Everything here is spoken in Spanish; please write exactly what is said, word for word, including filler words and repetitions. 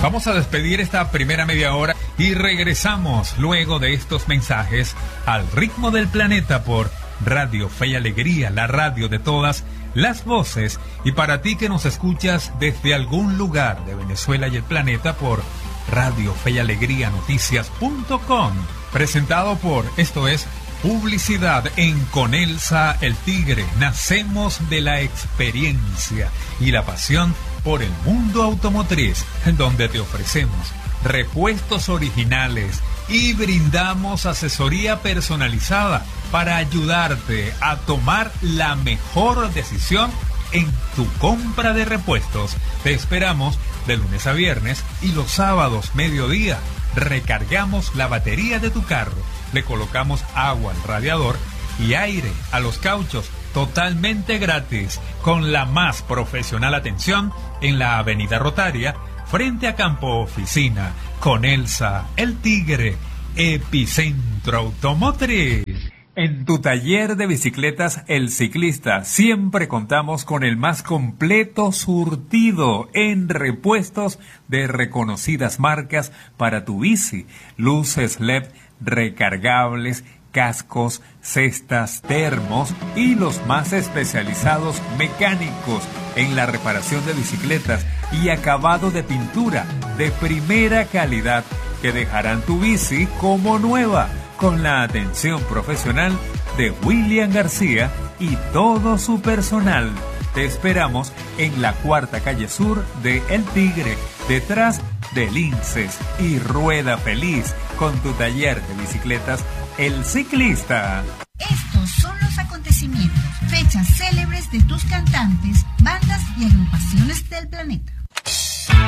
Vamos a despedir esta primera media hora y regresamos luego de estos mensajes al ritmo del planeta por Radio Fe y Alegría, la radio de todas las voces, y para ti que nos escuchas desde algún lugar de Venezuela y el planeta por Radio Fe y Alegría Noticias punto com, presentado por, esto es, Publicidad en Conelsa El Tigre. Nacemos de la experiencia y la pasión por el mundo automotriz, en donde te ofrecemos repuestos originales y brindamos asesoría personalizada para ayudarte a tomar la mejor decisión en tu compra de repuestos. Te esperamos de lunes a viernes y los sábados mediodía. Recargamos la batería de tu carro, le colocamos agua al radiador y aire a los cauchos totalmente gratis, con la más profesional atención en la Avenida Rotaria, frente a Campo Oficina, Conelsa El Tigre, epicentro automotriz. En tu taller de bicicletas El Ciclista siempre contamos con el más completo surtido en repuestos de reconocidas marcas para tu bici, luces L E D recargables, cascos, cestas, termos y los más especializados mecánicos en la reparación de bicicletas y acabado de pintura de primera calidad que dejarán tu bici como nueva, con la atención profesional de William García y todo su personal. Te esperamos en la cuarta calle sur de El Tigre, detrás de Linces, y rueda feliz con tu taller de bicicletas El Ciclista. Estos son los acontecimientos, fechas célebres de tus cantantes, bandas y agrupaciones del planeta.